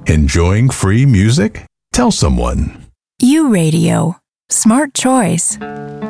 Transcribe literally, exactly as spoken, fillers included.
Enjoying free music? Tell someone. U Radio. Smart choice.